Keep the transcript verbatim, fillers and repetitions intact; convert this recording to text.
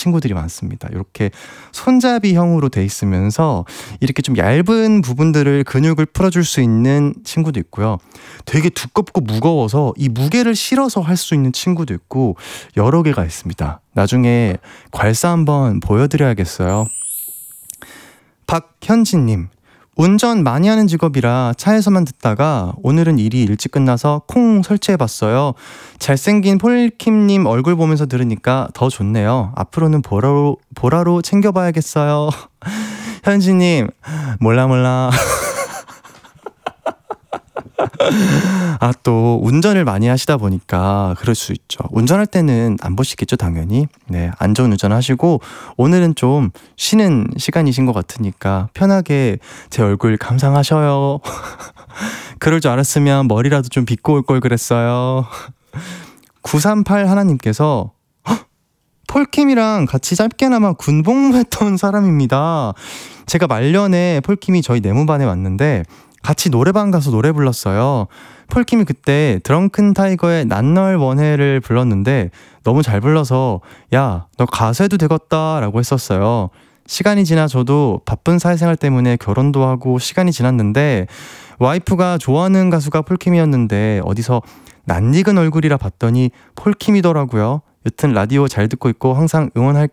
친구들이 많습니다. 이렇게 손잡이형으로 돼 있으면서 이렇게 좀 얇은 부분들을 근육을 풀어줄 수 있는 친구도 있고요. 되게 두껍고 무거워서 이 무게를 실어서 할 수 있는 친구도 있고 여러 개가 있습니다. 나중에 괄사 한번 보여드려야겠어요. 박현진님, 운전 많이 하는 직업이라 차에서만 듣다가 오늘은 일이 일찍 끝나서 콩 설치해봤어요. 잘생긴 폴킴님 얼굴 보면서 들으니까 더 좋네요. 앞으로는 보라로, 보라로 챙겨봐야겠어요. 현진님, 몰라 몰라. 아, 또 운전을 많이 하시다 보니까 그럴 수 있죠. 운전할 때는 안 보시겠죠, 당연히. 네, 안전운전 하시고 오늘은 좀 쉬는 시간이신 것 같으니까 편하게 제 얼굴 감상하셔요. 그럴 줄 알았으면 머리라도 좀 빗고 올 걸 그랬어요. 구삼팔 하나님께서 폴킴이랑 같이 짧게나마 군복무했던 사람입니다. 제가 말년에 폴킴이 저희 내무반에 왔는데 같이 노래방 가서 노래 불렀어요. 폴킴이 그때 드렁큰 타이거의 난널 원해를 불렀는데 너무 잘 불러서 야, 너 가수 해도 되겠다 라고 했었어요. 시간이 지나 저도 바쁜 사회생활 때문에 결혼도 하고 시간이 지났는데 와이프가 좋아하는 가수가 폴킴이었는데 어디서 낯익은 얼굴이라 봤더니 폴킴이더라고요. 여튼 라디오 잘 듣고 있고 항상 응원할,